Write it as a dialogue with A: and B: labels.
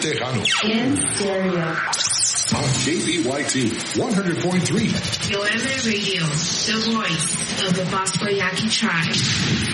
A: Tejano.
B: In stereo.
A: On KBYT 100.3.
C: Yoeme Radio, the voice of the Bosco Yaqui tribe.